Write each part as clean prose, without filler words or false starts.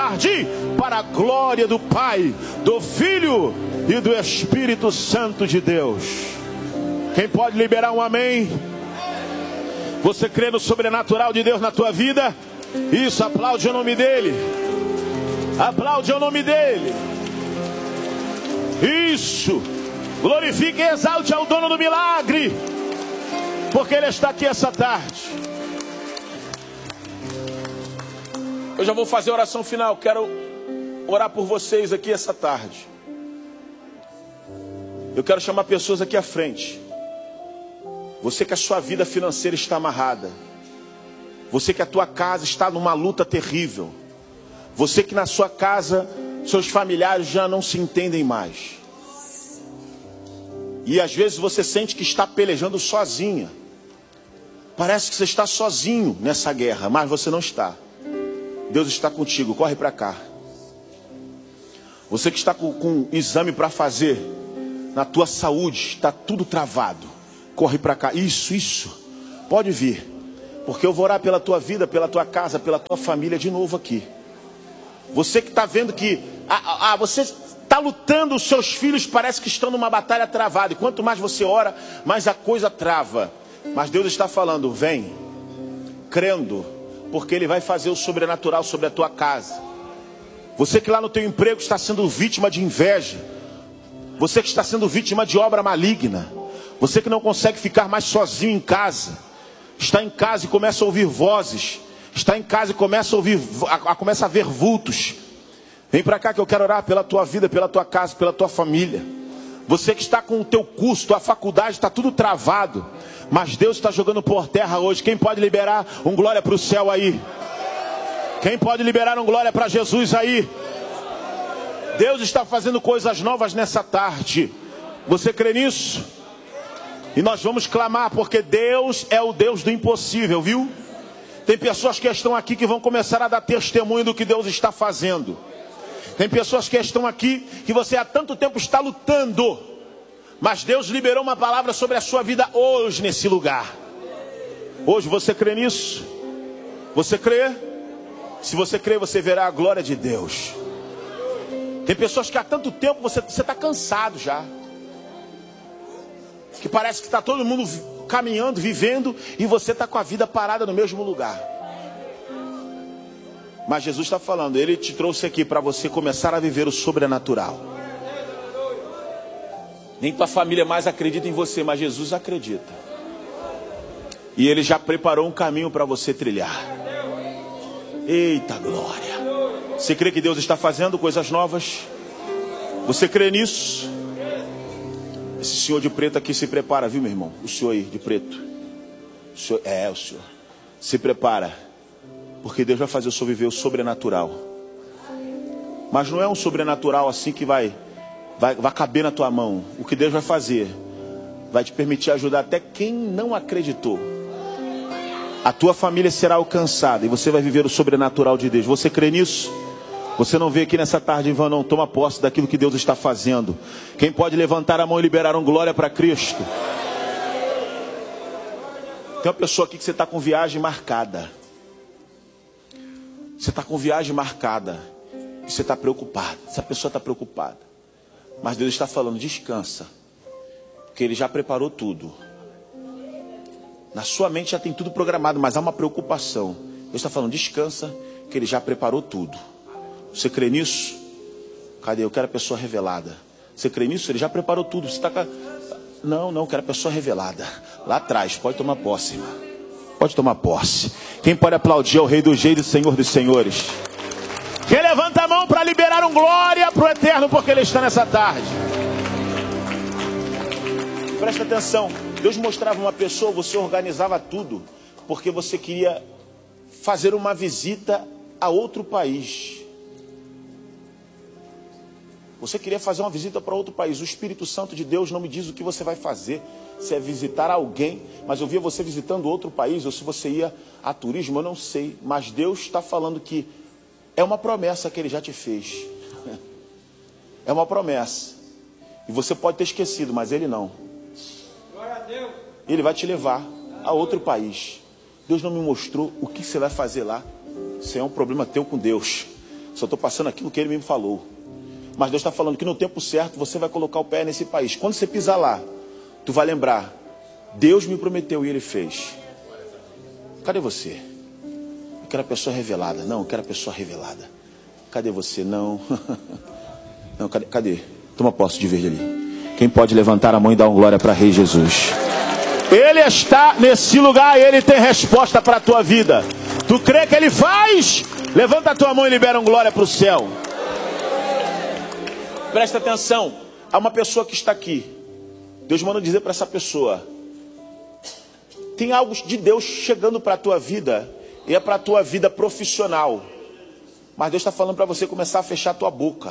tarde, para a glória do Pai, do Filho e do Espírito Santo de Deus. Quem pode liberar um amém? Você crê no sobrenatural de Deus na tua vida? Isso, aplaude o nome dele. Aplaude o nome dele. Isso. Glorifique e exalte ao dono do milagre, porque ele está aqui essa tarde. Eu já vou fazer a oração final. Quero orar por vocês aqui essa tarde. Eu quero chamar pessoas aqui à frente. Você que a sua vida financeira está amarrada. Você que a tua casa está numa luta terrível. Você que na sua casa seus familiares já não se entendem mais. E às vezes você sente que está pelejando sozinha. Parece que você está sozinho nessa guerra, mas você não está. Deus está contigo, corre para cá. Você que está com exame para fazer na tua saúde, está tudo travado, corre para cá. Isso, pode vir, porque eu vou orar pela tua vida, pela tua casa, pela tua família de novo aqui. Você que está vendo que você está lutando, os seus filhos parece que estão numa batalha travada, e quanto mais você ora, mais a coisa trava. Mas Deus está falando, vem, crendo, porque Ele vai fazer o sobrenatural sobre a tua casa. Você que lá no teu emprego está sendo vítima de inveja, você que está sendo vítima de obra maligna, você que não consegue ficar mais sozinho em casa, está em casa e começa a ouvir vozes, está em casa e começa a ver vultos. Vem para cá que eu quero orar pela tua vida, pela tua casa, pela tua família. Você que está com o teu curso, tua faculdade, está tudo travado, mas Deus está jogando por terra hoje. Quem pode liberar um glória para o céu aí? Quem pode liberar um glória para Jesus aí? Deus está fazendo coisas novas nessa tarde. Você crê nisso? E nós vamos clamar, porque Deus é o Deus do impossível, viu? Tem pessoas que estão aqui que vão começar a dar testemunho do que Deus está fazendo. Tem pessoas que estão aqui que você há tanto tempo está lutando, mas Deus liberou uma palavra sobre a sua vida hoje nesse lugar. Hoje você crê nisso? Você crê? Se você crê, você verá a glória de Deus. Tem pessoas que há tanto tempo você está cansado já, que parece que está todo mundo caminhando, vivendo, e você está com a vida parada no mesmo lugar. Mas Jesus está falando, Ele te trouxe aqui para você começar a viver o sobrenatural. Nem tua família mais acredita em você, mas Jesus acredita. E Ele já preparou um caminho para você trilhar. Eita glória! Você crê que Deus está fazendo coisas novas? Você crê nisso? Esse senhor de preto aqui se prepara, viu, meu irmão? O senhor aí de preto. O senhor se prepara. Porque Deus vai fazer o senhor viver o sobrenatural. Mas não é um sobrenatural assim que vai caber na tua mão. O que Deus vai fazer vai te permitir ajudar até quem não acreditou. A tua família será alcançada e você vai viver o sobrenatural de Deus. Você crê nisso? Você não vê aqui nessa tarde em vão, não. Toma posse daquilo que Deus está fazendo. Quem pode levantar a mão e liberar um glória para Cristo? Tem uma pessoa aqui que você está com viagem marcada. Você está com viagem marcada e você está preocupado. Essa pessoa está preocupada. Mas Deus está falando, descansa, porque Ele já preparou tudo. Na sua mente já tem tudo programado, mas há uma preocupação. Deus está falando, descansa, que Ele já preparou tudo. Você crê nisso? Cadê? Eu quero a pessoa revelada. Você crê nisso? Ele já preparou tudo. Você está com... Não, eu quero a pessoa revelada. Lá atrás, pode tomar posse, irmão. Pode tomar posse. Quem pode aplaudir ao Rei dos Reis e Senhor dos Senhores? Quem levanta a mão para liberar um glória para o Eterno, porque Ele está nessa tarde. Presta atenção. Deus mostrava uma pessoa, você organizava tudo, porque você queria fazer uma visita a outro país. Você queria fazer uma visita para outro país. O Espírito Santo de Deus não me diz o que você vai fazer. Se é visitar alguém, mas eu via você visitando outro país, ou se você ia a turismo, eu não sei. Mas Deus está falando que é uma promessa que Ele já te fez. É uma promessa. E você pode ter esquecido, mas Ele não. Ele vai te levar a outro país. Deus não me mostrou o que você vai fazer lá. Isso é um problema teu com Deus. Só estou passando aquilo que ele me falou. Mas Deus está falando que no tempo certo você vai colocar o pé nesse país. Quando você pisar lá, tu vai lembrar, Deus me prometeu e Ele fez. Cadê você? Eu quero a pessoa revelada. Não, eu quero a pessoa revelada. Cadê você? Não. Não, cadê? Toma posse de verde ali. Quem pode levantar a mão e dar uma glória para Rei Jesus? Ele está nesse lugar, Ele tem resposta para a tua vida. Tu crê que Ele faz? Levanta a tua mão e libera uma glória para o céu. Presta atenção. Há uma pessoa que está aqui. Deus manda dizer para essa pessoa: tem algo de Deus chegando para a tua vida. E é para a tua vida profissional. Mas Deus está falando para você começar a fechar a tua boca.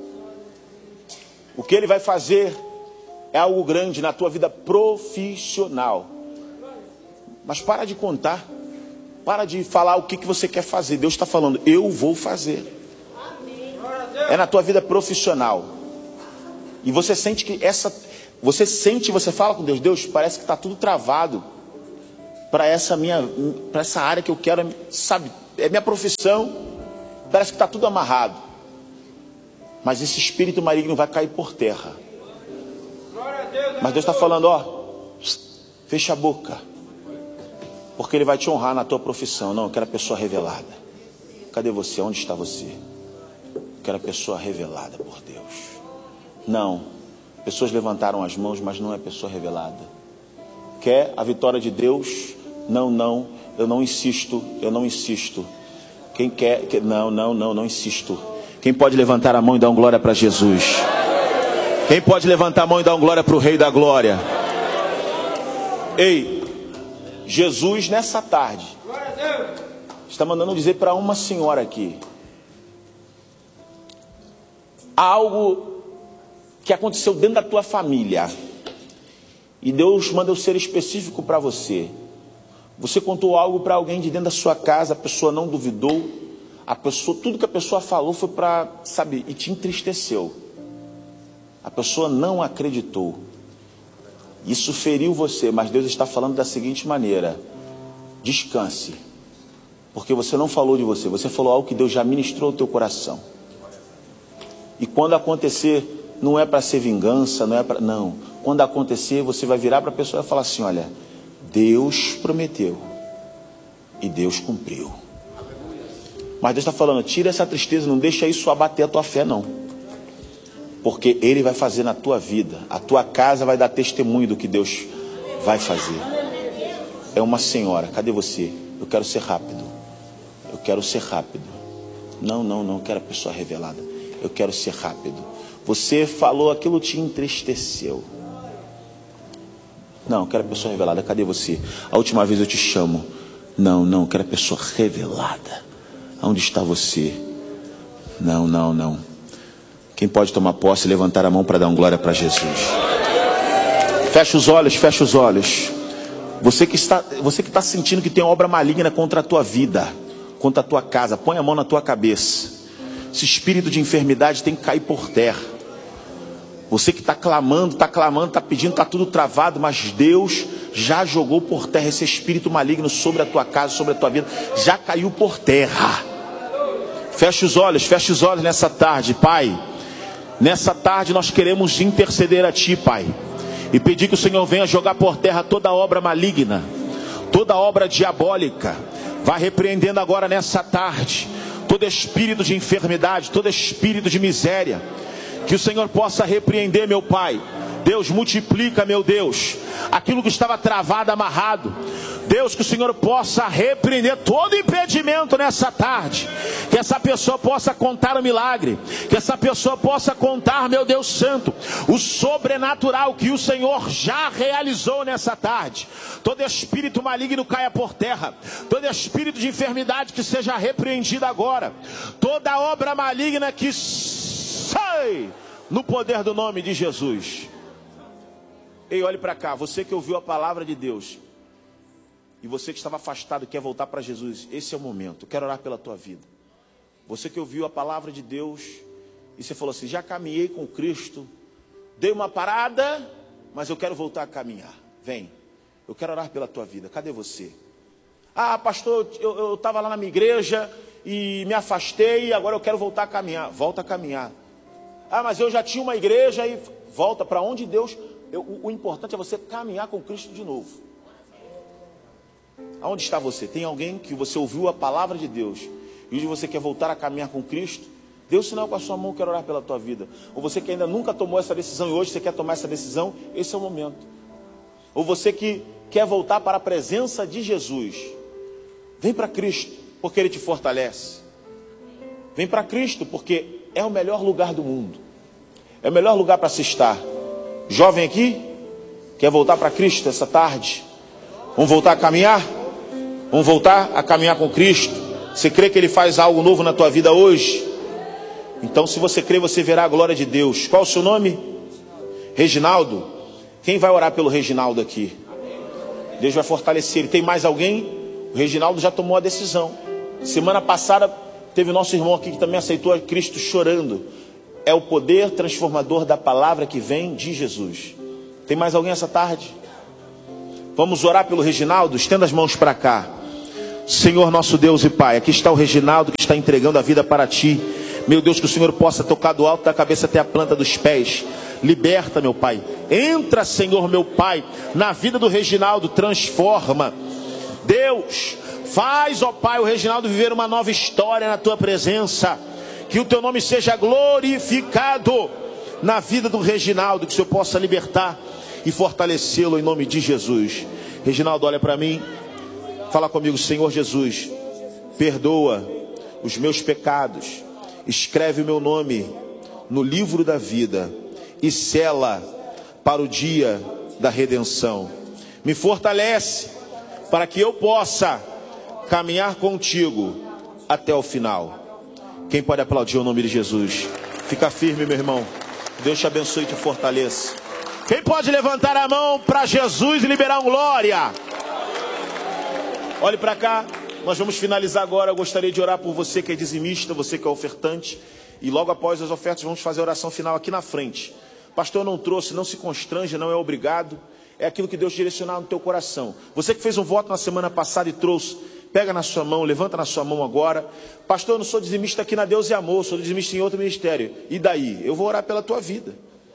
O que Ele vai fazer é algo grande na tua vida profissional. Mas para de contar. Para de falar o que você quer fazer. Deus está falando, eu vou fazer. É na tua vida profissional. E você sente que você fala com Deus, Deus, parece que está tudo travado para essa área que eu quero, sabe, é minha profissão, parece que está tudo amarrado. Mas esse espírito maligno vai cair por terra. Mas Deus está falando, ó, fecha a boca, porque Ele vai te honrar na tua profissão. Não, eu quero a pessoa revelada. Cadê você? Onde está você? Eu quero a pessoa revelada por Deus. Não, pessoas levantaram as mãos, mas não é pessoa revelada. Quer a vitória de Deus? Não, eu não insisto. Quem quer, não insisto. Quem pode levantar a mão e dar uma glória para Jesus? Quem pode levantar a mão e dar uma glória para o Rei da Glória? Ei, Jesus nessa tarde está mandando dizer para uma senhora aqui algo que aconteceu dentro da tua família. E Deus manda eu ser específico para você. Você contou algo para alguém de dentro da sua casa, a pessoa não duvidou, tudo que a pessoa falou foi para, sabe, e te entristeceu. A pessoa não acreditou. Isso feriu você, mas Deus está falando da seguinte maneira: descanse, porque você não falou de você, você falou algo que Deus já ministrou no teu coração. E quando acontecer, não é para ser vingança, não. Quando acontecer, você vai virar para a pessoa e falar assim: olha, Deus prometeu e Deus cumpriu. Mas Deus está falando, tira essa tristeza, não deixa isso abater a tua fé, não. Porque Ele vai fazer na tua vida. A tua casa vai dar testemunho do que Deus vai fazer. É uma senhora, cadê você? Eu quero ser rápido. Eu quero ser rápido. Não quero a pessoa revelada. Eu quero ser rápido. Você falou, aquilo te entristeceu. Não, eu quero a pessoa revelada. Cadê você? A última vez eu te chamo. Não, eu quero a pessoa revelada. Onde está você? Não. Quem pode tomar posse e levantar a mão para dar uma glória para Jesus? Fecha os olhos. Você que está sentindo que tem obra maligna contra a tua vida, contra a tua casa, põe a mão na tua cabeça. Esse espírito de enfermidade tem que cair por terra. Você que está clamando, está pedindo, está tudo travado, mas Deus já jogou por terra esse espírito maligno sobre a tua casa, sobre a tua vida, já caiu por terra. Fecha os olhos nessa tarde, Pai. Nessa tarde nós queremos interceder a Ti, Pai, e pedir que o Senhor venha jogar por terra toda obra maligna, toda obra diabólica. Vai repreendendo agora nessa tarde todo espírito de enfermidade, todo espírito de miséria. Que o Senhor possa repreender, meu Pai. Deus, multiplica, meu Deus, aquilo que estava travado, amarrado. Deus, que o Senhor possa repreender todo impedimento nessa tarde. Que essa pessoa possa contar o milagre. Que essa pessoa possa contar, meu Deus santo, o sobrenatural que o Senhor já realizou nessa tarde. Todo espírito maligno caia por terra. Todo espírito de enfermidade que seja repreendido agora. Toda obra maligna que sai no poder do nome de Jesus. Ei, olhe para cá, você que ouviu a palavra de Deus e você que estava afastado e quer voltar para Jesus, esse é o momento. Eu quero orar pela tua vida. Você que ouviu a palavra de Deus e você falou assim, já caminhei com Cristo, dei uma parada, mas eu quero voltar a caminhar. Vem, eu quero orar pela tua vida. Cadê você? Ah, pastor, eu estava lá na minha igreja, e me afastei e agora eu quero voltar a caminhar. Volta a caminhar. Ah, mas eu já tinha uma igreja e volta para onde Deus... O importante é você caminhar com Cristo de novo. Aonde está você? Tem alguém que você ouviu a palavra de Deus e hoje você quer voltar a caminhar com Cristo? Dê um sinal com a sua mão, quero orar pela tua vida. Ou você que ainda nunca tomou essa decisão e hoje você quer tomar essa decisão, esse é o momento. Ou você que quer voltar para a presença de Jesus, vem para Cristo, porque Ele te fortalece. Vem para Cristo, porque é o melhor lugar do mundo. É o melhor lugar para se estar. Jovem aqui, quer voltar para Cristo essa tarde? Vamos voltar a caminhar? Vamos voltar a caminhar com Cristo? Você crê que Ele faz algo novo na tua vida hoje? Então, se você crê, você verá a glória de Deus. Qual o seu nome? Reginaldo. Quem vai orar pelo Reginaldo aqui? Deus vai fortalecer ele. Tem mais alguém? O Reginaldo já tomou a decisão. Semana passada teve o nosso irmão aqui que também aceitou a Cristo chorando. É o poder transformador da palavra que vem de Jesus. Tem mais alguém essa tarde? Vamos orar pelo Reginaldo? Estenda as mãos para cá. Senhor nosso Deus e Pai, aqui está o Reginaldo que está entregando a vida para Ti. Meu Deus, que o Senhor possa tocar do alto da cabeça até a planta dos pés. Liberta, meu Pai. Entra, Senhor, meu Pai, na vida do Reginaldo. Transforma. Deus, faz, ó Pai, o Reginaldo viver uma nova história na Tua presença. Que o Teu nome seja glorificado na vida do Reginaldo. Que o Senhor possa libertar e fortalecê-lo em nome de Jesus. Reginaldo, olha para mim. Fala comigo. Senhor Jesus, perdoa os meus pecados. Escreve o meu nome no livro da vida e sela para o dia da redenção. Me fortalece para que eu possa caminhar contigo até o final. Quem pode aplaudir o nome de Jesus? Fica firme, meu irmão. Deus te abençoe e te fortaleça. Quem pode levantar a mão para Jesus e liberar um glória? Olhe para cá. Nós vamos finalizar agora. Eu gostaria de orar por você que é dizimista, você que é ofertante. E logo após as ofertas vamos fazer a oração final aqui na frente. Pastor, não trouxe, não se constrange, não é obrigado. É aquilo que Deus direcionar no teu coração. Você que fez um voto na semana passada e trouxe, pega na sua mão, levanta na sua mão agora. Pastor, eu não sou dizimista aqui na Deus e Amor, sou dizimista em outro ministério. E daí? Eu vou orar pela tua vida.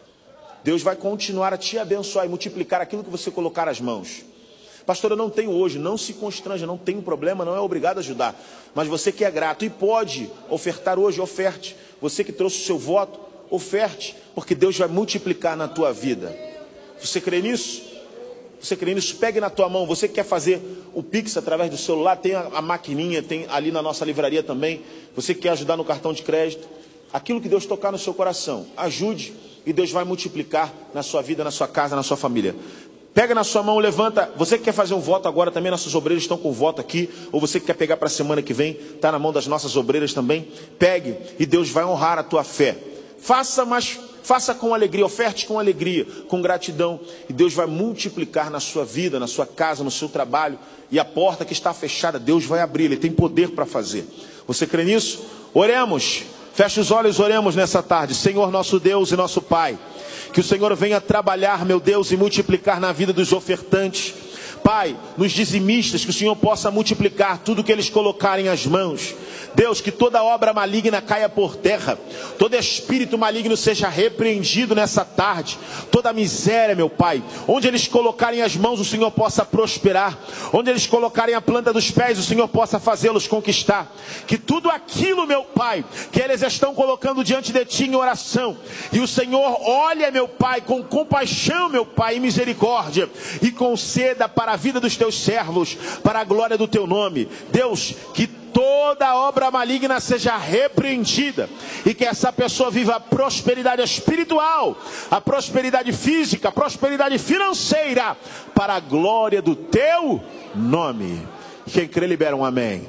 Deus vai continuar a te abençoar e multiplicar aquilo que você colocar as mãos. Pastor, eu não tenho hoje, não se constranja, não tem problema, não é obrigado a ajudar. Mas você que é grato e pode ofertar hoje, oferte. Você que trouxe o seu voto, oferte, porque Deus vai multiplicar na tua vida. Você crê nisso? Você crê nisso? Pegue na tua mão. Você que quer fazer o Pix através do celular, tem a maquininha, tem ali na nossa livraria também. Você que quer ajudar no cartão de crédito, aquilo que Deus tocar no seu coração, ajude e Deus vai multiplicar na sua vida, na sua casa, na sua família. Pega na sua mão, levanta. Você que quer fazer um voto agora também, nossos obreiros estão com voto aqui. Ou você que quer pegar para a semana que vem, está na mão das nossas obreiras também. Pegue e Deus vai honrar a tua fé. Faça, mas faça com alegria, oferte com alegria, com gratidão. E Deus vai multiplicar na sua vida, na sua casa, no seu trabalho. E a porta que está fechada, Deus vai abrir. Ele tem poder para fazer. Você crê nisso? Oremos. Feche os olhos, oremos nessa tarde. Senhor nosso Deus e nosso Pai, que o Senhor venha trabalhar, meu Deus, e multiplicar na vida dos ofertantes. Pai, nos dizimistas, que o Senhor possa multiplicar tudo que eles colocarem as mãos. Deus, que toda obra maligna caia por terra. Todo espírito maligno seja repreendido nessa tarde. Toda miséria, meu Pai, onde eles colocarem as mãos, o Senhor possa prosperar. Onde eles colocarem a planta dos pés, o Senhor possa fazê-los conquistar. Que tudo aquilo, meu Pai, que eles estão colocando diante de Ti em oração, e o Senhor olha, meu Pai, com compaixão, meu Pai, e misericórdia, e conceda para a vida dos Teus servos, para a glória do Teu nome. Deus, que toda obra maligna seja repreendida e que essa pessoa viva a prosperidade espiritual, a prosperidade física, a prosperidade financeira, para a glória do Teu nome. Quem crê, libera um amém.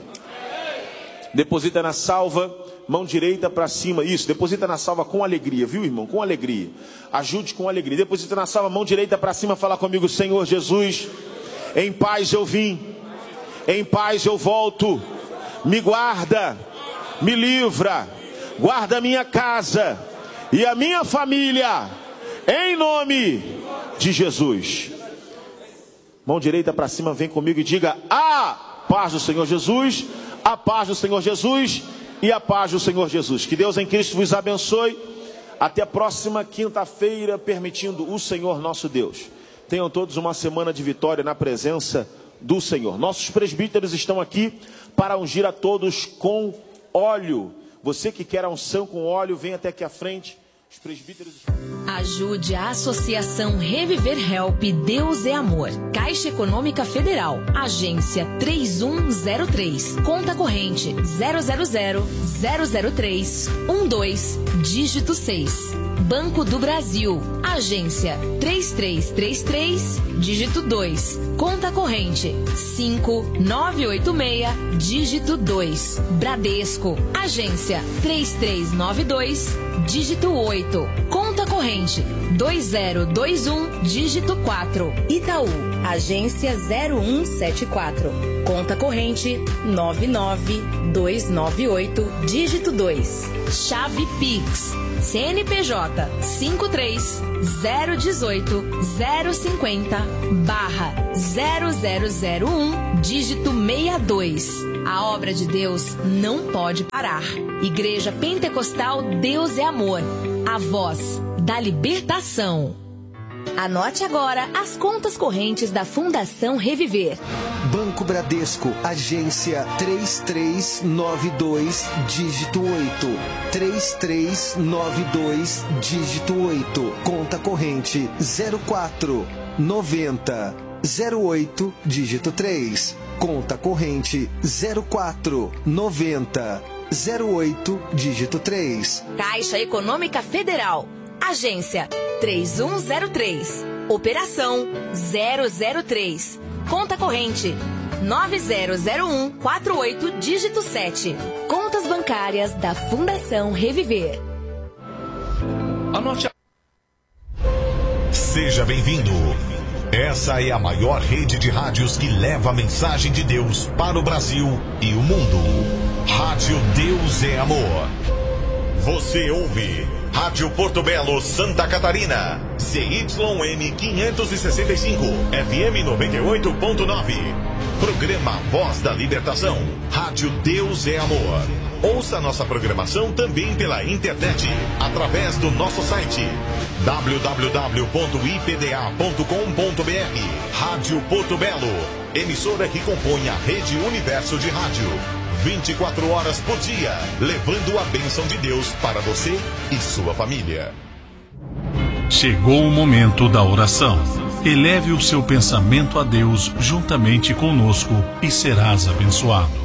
Deposita na salva, mão direita para cima. Isso, deposita na salva com alegria, viu, irmão? Com alegria. Ajude com alegria. Deposita na salva, mão direita para cima. Fala comigo: Senhor Jesus, em paz eu vim, em paz eu volto. Me guarda, me livra, guarda a minha casa e a minha família, em nome de Jesus. Mão direita para cima, vem comigo e diga: a paz do Senhor Jesus, A paz do Senhor Jesus e a paz do Senhor Jesus. Que Deus em Cristo vos abençoe. Até a próxima quinta-feira, permitindo o Senhor nosso Deus. Tenham todos uma semana de vitória na presença do Senhor. Nossos presbíteros estão aqui para ungir a todos com óleo. Você que quer a unção com óleo, vem até aqui à frente. Os presbíteros... Ajude a Associação Reviver Help Deus é Amor. Caixa Econômica Federal. Agência 3103. Conta corrente 000-003-12, dígito 6. Banco do Brasil. Agência 3333, dígito 2. Conta corrente 5986, dígito 2. Bradesco. Agência 3392, dígito 8. Conta corrente 2021, dígito 4. Itaú. Agência 0174. Conta corrente 99298, dígito 2. Chave Pix. CNPJ 53-018-050/0001, dígito 62. A obra de Deus não pode parar. Igreja Pentecostal Deus é Amor. A voz da libertação. Anote agora as contas correntes da Fundação Reviver. Banco Bradesco, agência 3392, dígito 8. 3392, dígito 8. Conta corrente 049008, dígito 3. Conta corrente 049008, dígito 3. Caixa Econômica Federal. Agência 3103. Operação 003. Conta corrente 900148, dígito 7. Contas bancárias da Fundação Reviver. Anote. Seja bem-vindo. Essa é a maior rede de rádios que leva a mensagem de Deus para o Brasil e o mundo. Rádio Deus é Amor. Você ouve Rádio Porto Belo, Santa Catarina, CYM 565, FM 98.9. Programa Voz da Libertação, Rádio Deus é Amor. Ouça nossa programação também pela internet, através do nosso site www.ipda.com.br. Rádio Porto Belo, emissora que compõe a Rede Universo de Rádio. 24 horas por dia, levando a bênção de Deus para você e sua família. Chegou o momento da oração. Eleve o seu pensamento a Deus juntamente conosco e serás abençoado.